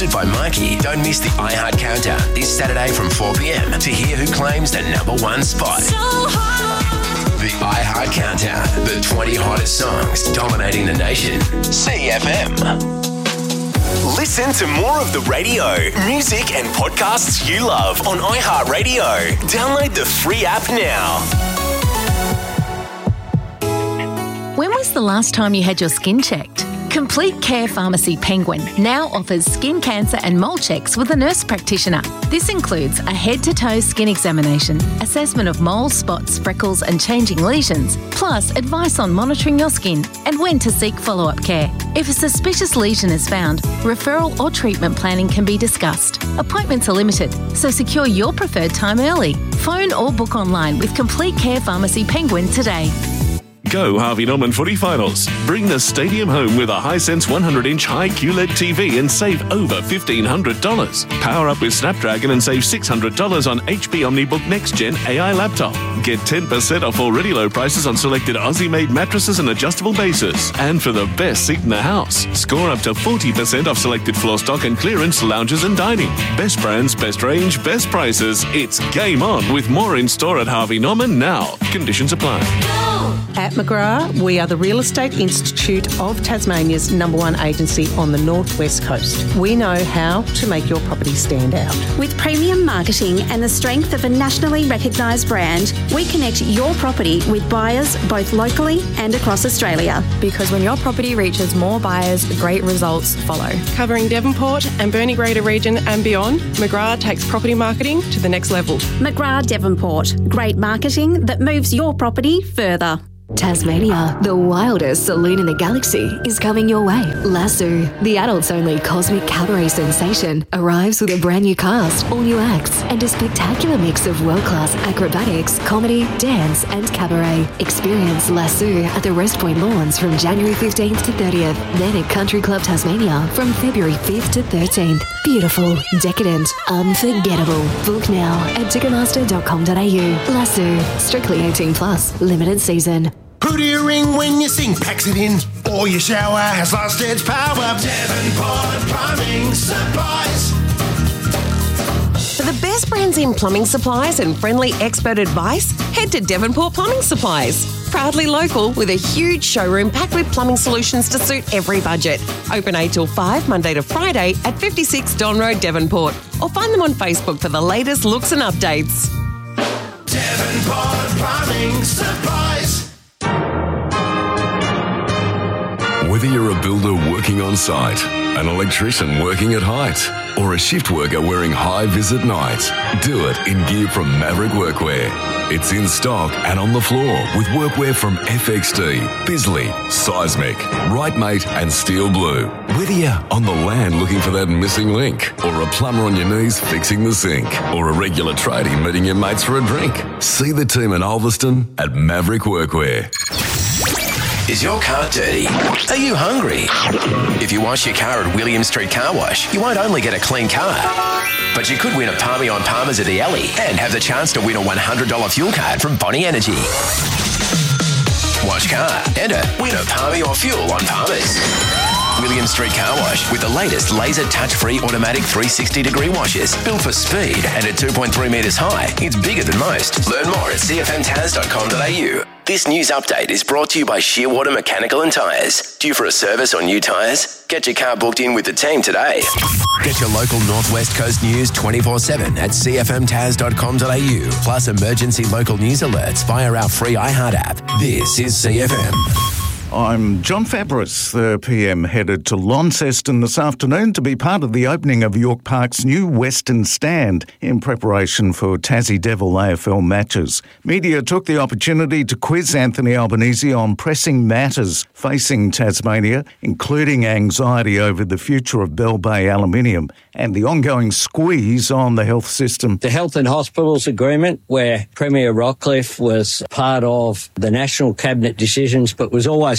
hosted by Mikey. Don't miss the iHeart Countdown this Saturday from 4 p.m. to hear who claims the number one spot. So hot. The iHeart Countdown, the 20 hottest songs dominating the nation. CFM. Listen to more of the radio, music and podcasts you love on iHeartRadio. Download the free app now. When was the last time you had your skin checked? Complete Care Pharmacy Penguin now offers skin cancer and mole checks with a nurse practitioner. This includes a head-to-toe skin examination, assessment of moles, spots, freckles and changing lesions, plus advice on monitoring your skin and when to seek follow-up care. If a suspicious lesion is found, referral or treatment planning can be discussed. Appointments are limited, so secure your preferred time early. Phone or book online with Complete Care Pharmacy Penguin today. Go Harvey Norman Footy Finals. Bring the stadium home with a Hisense 100-inch high QLED TV and save over $1,500. Power up with Snapdragon and save $600 on HP OmniBook Next Gen AI laptop. Get 10% off already low prices on selected Aussie-made mattresses and adjustable bases. And for the best seat in the house, score up to 40% off selected floor stock and clearance lounges and dining. Best brands, best range, best prices. It's game on with more in store at Harvey Norman now. Conditions apply. At McGrath, we are the Real Estate Institute of Tasmania's #1 agency on the Northwest Coast. We know how to make your property stand out. With premium marketing and the strength of a nationally recognised brand, we connect your property with buyers both locally and across Australia. Because when your property reaches more buyers, great results follow. Covering Devonport and Burnie Greater region and beyond, McGrath takes property marketing to the next level. McGrath Devonport. Great marketing that moves your property further. Tasmania, the wildest saloon in the galaxy, is coming your way. Lasso, the adults-only cosmic cabaret sensation, arrives with a brand new cast, all new acts, and a spectacular mix of world-class acrobatics, comedy, dance, and cabaret. Experience Lasso at the Rest Point Lawns from January 15th to 30th, then at Country Club Tasmania from February 5th to 13th. Beautiful, decadent, unforgettable. Book now at ticketmaster.com.au. Lasso, strictly 18+, limited season. Who do you ring when your sink packs it in? Or your shower has lost its power? Devonport Plumbing Supplies. For the best brands in plumbing supplies and friendly expert advice, head to Devonport Plumbing Supplies. Proudly local with a huge showroom packed with plumbing solutions to suit every budget. Open 8 till 5, Monday to Friday at 56 Don Road, Devonport. Or find them on Facebook for the latest looks and updates. Devonport Plumbing Supplies. Whether you're a builder working on site, an electrician working at height, or a shift worker wearing high vis at night, do it in gear from Maverick Workwear. It's in stock and on the floor with workwear from FXD, Bisley, Seismic, Rightmate and Steel Blue. Whether you're on the land looking for that missing link, or a plumber on your knees fixing the sink, or a regular tradie meeting your mates for a drink, see the team in Ulverston at Maverick Workwear. Is your car dirty? Are you hungry? If you wash your car at William Street Car Wash, you won't only get a clean car, but you could win a Palmy on Palmers at the Alley and have the chance to win a $100 fuel card from Bonnie Energy. Wash car, enter, win a Palmy or fuel on Palmers. William Street Car Wash with the latest laser touch-free automatic 360-degree washes. Built for speed and at 2.3 metres high, it's bigger than most. Learn more at cfmtaz.com.au. This news update is brought to you by Shearwater Mechanical and Tyres. Due for a service or new tyres? Get your car booked in with the team today. Get your local Northwest Coast news 24/7 at cfmtaz.com.au. Plus emergency local news alerts via our free iHeart app. This is CFM. I'm John Fabris. The PM headed to Launceston this afternoon to be part of the opening of York Park's new Western Stand in preparation for Tassie Devil AFL matches. Media took the opportunity to quiz Anthony Albanese on pressing matters facing Tasmania, including anxiety over the future of Bell Bay Aluminium and the ongoing squeeze on the health system. The Health and Hospitals Agreement, where Premier Rockcliffe was part of the National Cabinet decisions but was always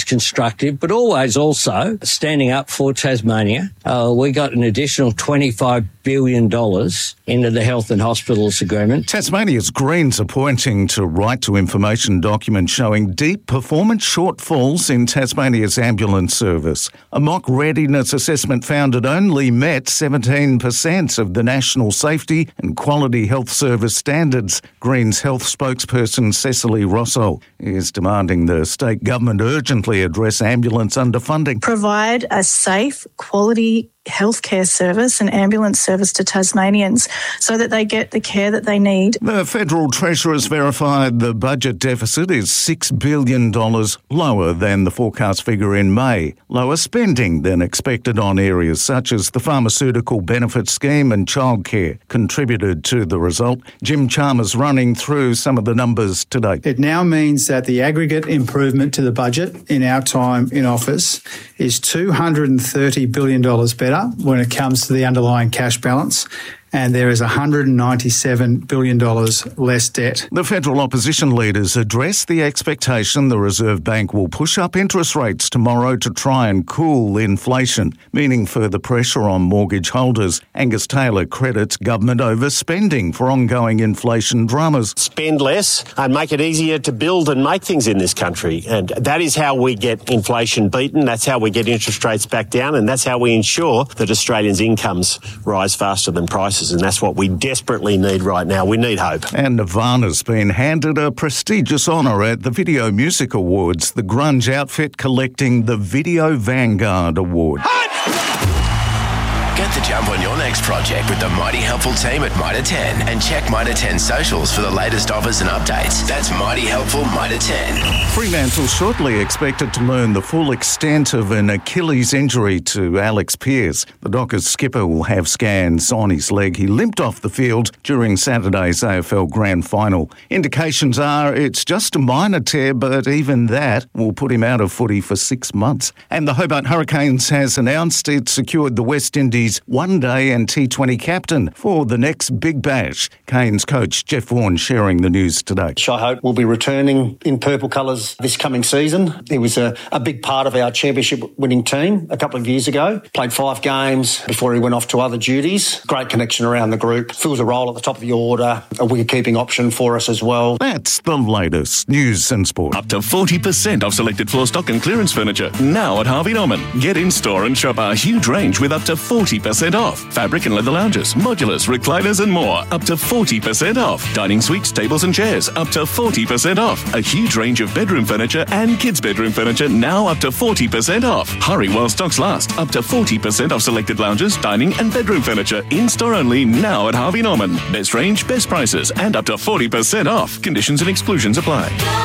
constructive, but always also standing up for Tasmania. We got an additional $25 billion into the Health and Hospitals Agreement. Tasmania's Greens are pointing to Right to Information documents showing deep performance shortfalls in Tasmania's ambulance service. A mock readiness assessment found it only met 17% of the National Safety and Quality Health Service standards. Greens health spokesperson Cecily Rossell is demanding the state government urgently address ambulance underfunding. Provide a safe, quality healthcare service and ambulance service to Tasmanians so that they get the care that they need. The Federal Treasurer's verified the budget deficit is $6 billion lower than the forecast figure in May. Lower spending than expected on areas such as the pharmaceutical benefit scheme and childcare contributed to the result. Jim Chalmers running through some of the numbers today. It now means that the aggregate improvement to the budget in our time in office is $230 billion better when it comes to the underlying cash balance, and there is $197 billion less debt. The federal opposition leaders addressed the expectation the Reserve Bank will push up interest rates tomorrow to try and cool inflation, meaning further pressure on mortgage holders. Angus Taylor credits government overspending for ongoing inflation dramas. Spend less and make it easier to build and make things in this country. And that is how we get inflation beaten. That's how we get interest rates back down. And that's how we ensure that Australians' incomes rise faster than prices. And that's what we desperately need right now. We need hope. And Nirvana's been handed a prestigious honour at the Video Music Awards, the grunge outfit collecting the Video Vanguard Award. Get the jump on your next project with the Mighty Helpful team at Mitre 10 and check Mitre 10 socials for the latest offers and updates. That's Mighty Helpful Mitre 10. Fremantle shortly expected to learn the full extent of an Achilles injury to Alex Pearce. The Dockers skipper will have scans on his leg. He limped off the field during Saturday's AFL Grand Final. Indications are it's just a minor tear, but even that will put him out of footy for 6 months. And the Hobart Hurricanes has announced it secured the West Indies one-day and T20 captain for the next Big Bash. Canes coach Jeff Vaughan sharing the news today. Shai Hope will be returning in purple colours this coming season. He was a big part of our championship-winning team a couple of years ago. Played 5 games before he went off to other duties. Great connection around the group. Fills a role at the top of the order. A wicket-keeping option for us as well. That's the latest news and sport. Up to 40% off selected floor stock and clearance furniture now at Harvey Norman. Get in store and shop our huge range with up to 40% off. Fabric and leather lounges, modulars, recliners and more, up to 40% off. Dining suites, tables and chairs, up to 40% off. A huge range of bedroom furniture and kids' bedroom furniture now up to 40% off. Hurry while stocks last. Up to 40% off selected lounges, dining and bedroom furniture. In-store only now at Harvey Norman. Best range, best prices and up to 40% off. Conditions and exclusions apply.